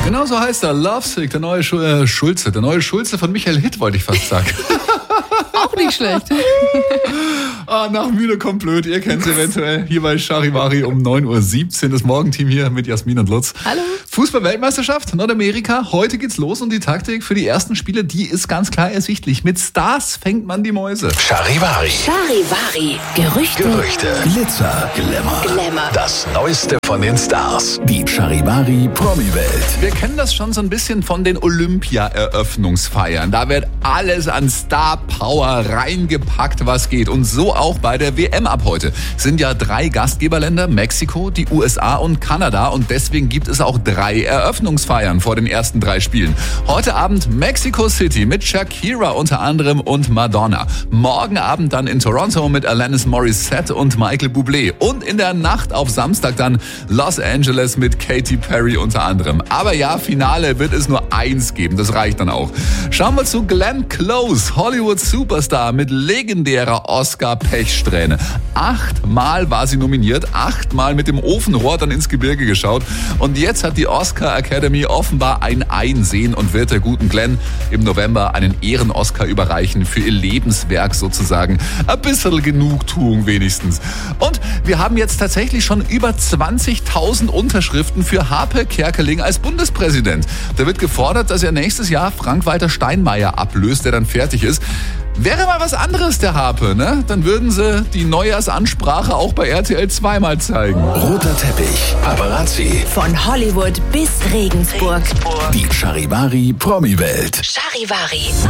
Genau so heißt er. Lovesick, der neue Schulze. Der neue Schulze von Michael Hitt, wollte ich fast sagen. Auch nicht schlecht. Nach müde kommt blöd. Ihr kennt es eventuell. Hier bei Charivari um 9.17 Uhr. Das Morgenteam hier mit Jasmin und Lutz. Hallo. Fußball-Weltmeisterschaft, Nordamerika. Heute geht's los und die Taktik für die ersten Spiele, die ist ganz klar ersichtlich. Mit Stars fängt man die Mäuse. Charivari. Gerüchte. Glitzer. Glamour. Das Neueste von den Stars. Die Charivari Promi-Welt. Wir kennen das schon so ein bisschen von den Olympia-Eröffnungsfeiern. Da wird alles an Star-Power reingepackt, was geht. Und so auch bei der WM ab heute. Es sind ja 3 Gastgeberländer, Mexiko, die USA und Kanada. Und deswegen gibt es auch 3 Eröffnungsfeiern vor den ersten 3 Spielen. Heute Abend Mexico City mit Shakira unter anderem und Madonna. Morgen Abend dann in Toronto mit Alanis Morissette und Michael Bublé. Und in der Nacht auf Samstag dann Los Angeles mit Katy Perry unter anderem. Aber ja, Finale wird es nur 1 geben. Das reicht dann auch. Schauen wir zu Glenn Close, Hollywood-Superstar mit legendärer Oscar-Pechsträhne. 8-mal war sie nominiert, 8-mal mit dem Ofenrohr dann ins Gebirge geschaut. Und jetzt hat die Oscar Academy offenbar ein Einsehen und wird der guten Glenn im November einen Ehren-Oscar überreichen für ihr Lebenswerk sozusagen. Ein bisschen Genugtuung wenigstens. Und wir haben jetzt tatsächlich schon über 20.000 Unterschriften für Harpe Kerkeling als Bundespräsident. Da wird gefordert, dass er nächstes Jahr Frank-Walter Steinmeier ablöst, der dann fertig ist. Wäre mal was anderes, der Harpe, ne? Dann würden sie die Neujahrsansprache auch bei RTL 2 mal zeigen. Roter Teppich. Paparazzi. Von Hollywood bis Regensburg. Die Charivari Promi-Welt. Charivari.